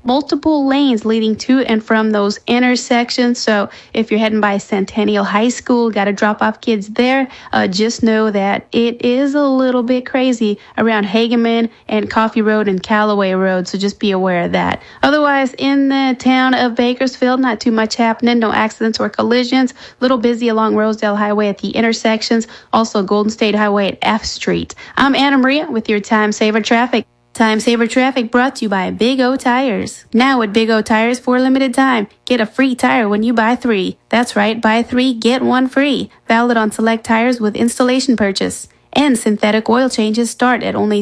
multiple lanes leading to and from those intersections. So if you're heading by Centennial High School, got to drop off kids there, just know that it is a little bit crazy around Hageman and Coffee Road and Callaway Road. So just be aware of that. Otherwise, in the town of Bakersfield, not too much happening. No accidents or collisions. Little busy along Rosedale Highway at the intersections. Also Golden State Highway at F Street. I'm Anna Maria with your Time Saver Traffic. Time Saver Traffic brought to you by Big O Tires. Now at Big O Tires for a limited time, get a free tire when you buy 3. That's right, buy 3, get 1 free. Valid on select tires with installation purchase. And synthetic oil changes start at only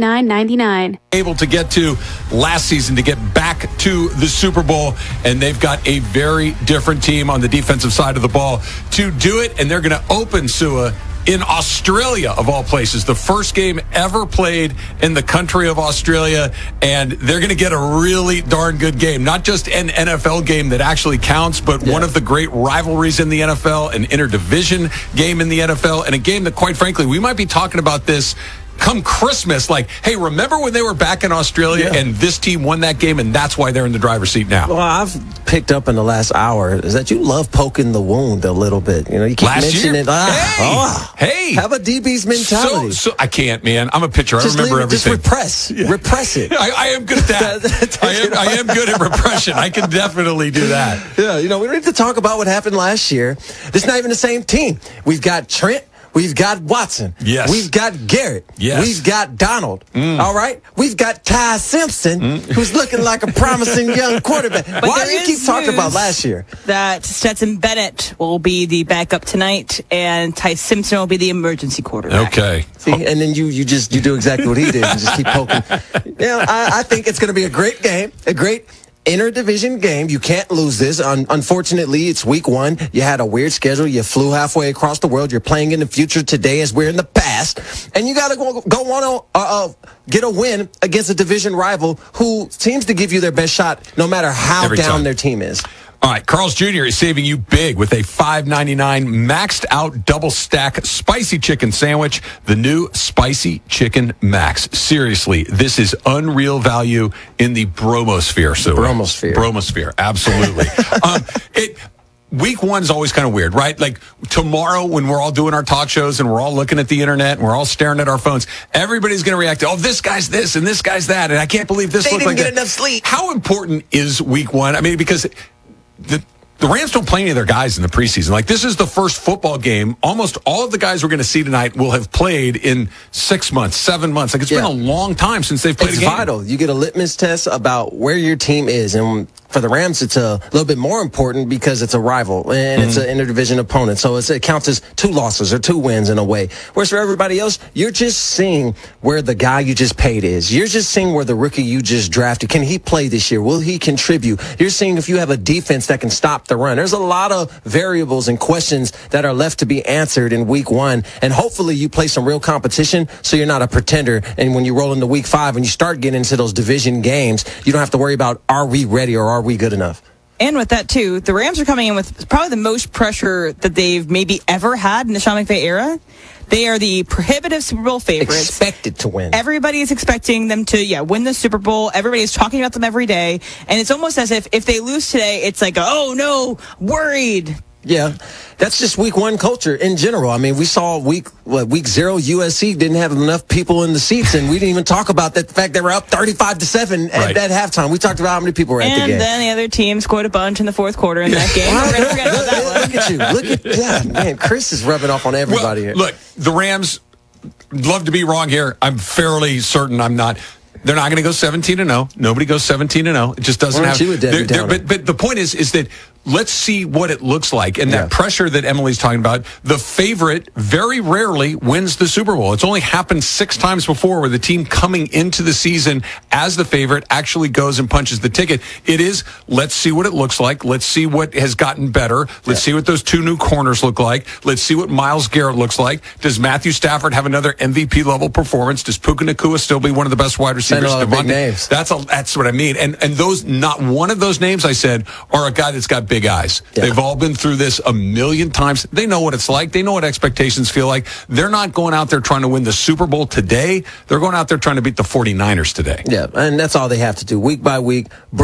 $39.99. Able to get to last season to get back to the Super Bowl, and they've got a very different team on the defensive side of the ball to do it, and they're going to open SUA in Australia, of all places. The first game ever played in the country of Australia, and they're going to get a really darn good game. Not just an NFL game that actually counts, but one of the great rivalries in the NFL, an interdivision game in the NFL, and a game that, quite frankly, we might be talking about this come Christmas, like, hey, remember when they were back in Australia and this team won that game, and that's why they're in the driver's seat now? Well, I've picked up in the last hour is that you love poking the wound a little bit. You know, you keep mentioning it. Hey, have a DB's mentality. So I can't, man. I'm a pitcher. I remember everything. Just repress it. I am good at that. I am good at repression. I can definitely do that. Yeah, you know, we don't need to talk about what happened last year. This is not even the same team. We've got Trent. We've got Watson. Yes. We've got Garrett. Yes. We've got Donald. All right. We've got Ty Simpson, who's looking like a promising young quarterback. But why do you keep talking about last year? That Stetson Bennett will be the backup tonight, and Ty Simpson will be the emergency quarterback. Okay. See, and then you do exactly what he did and just keep poking. Yeah, I think it's going to be a great game, a great interdivision game. You can't lose this. Unfortunately, it's week 1. You had a weird schedule. You flew halfway across the world. You're playing in the future today as we're in the past. And you got to go on get a win against a division rival who seems to give you their best shot no matter how down their team is. All right, Carl's Jr. is saving you big with a $5.99 maxed out double stack spicy chicken sandwich, the new Spicy Chicken Max. Seriously, this is unreal value in the bromosphere. So bromosphere, absolutely. Week 1 is always kind of weird, right? Like tomorrow when we're all doing our talk shows and we're all looking at the internet and we're all staring at our phones, everybody's going to react to, oh, this guy's this and this guy's that, and I can't believe this looked like that. They didn't get enough sleep. How important is week 1? I mean, because the Rams don't play any of their guys in the preseason. Like, this is the first football game. Almost all of the guys we're going to see tonight will have played in 6 months, 7 months. Like, it's been a long time since they've played a game. It's vital. You get a litmus test about where your team is. And for the Rams, it's a little bit more important because it's a rival and it's an interdivision opponent. So it counts as 2 losses or 2 wins in a way. Whereas for everybody else, you're just seeing where the guy you just paid is. You're just seeing where the rookie you just drafted, can he play this year? Will he contribute? You're seeing if you have a defense that can stop the run. There's a lot of variables and questions that are left to be answered in week 1. And hopefully you play some real competition so you're not a pretender. And when you roll into week 5 and you start getting into those division games, you don't have to worry about, are we ready or are we good enough? And with that, too, the Rams are coming in with probably the most pressure that they've maybe ever had in the Sean McVay era. They are the prohibitive Super Bowl favorites. Expected to win. Everybody is expecting them to, win the Super Bowl. Everybody is talking about them every day. And it's almost as if they lose today, it's like, oh, no, worried. Yeah, that's just week 1 culture in general. I mean, we saw week 0, USC didn't have enough people in the seats, and we didn't even talk about the fact they were up 35-7 at halftime. We talked about how many people were at the game. And then the other team scored a bunch in the fourth quarter in that game. We're going to forget about that one. Look at you. Look at that. Man, Chris is rubbing off on everybody here. Look, the Rams, love to be wrong here. I'm fairly certain I'm not. They're not going to go 17-0. Nobody goes 17-0. It just doesn't have. But the point is that let's see what it looks like. And that pressure that Emily's talking about, the favorite very rarely wins the Super Bowl. It's only happened 6 times before where the team coming into the season as the favorite actually goes and punches the ticket. It is, let's see what it looks like. Let's see what has gotten better. Let's see what those 2 new corners look like. Let's see what Myles Garrett looks like. Does Matthew Stafford have another MVP-level performance? Does Puka Nacua still be one of the best wide receivers? Big names. That's what I mean. And those, not one of those names I said are a guy that's got big eyes. They've all been through this a million times. They know what it's like. They know what expectations feel like. They're not going out there trying to win the Super Bowl today. They're going out there trying to beat the 49ers today. Yeah, and that's all they have to do week by week.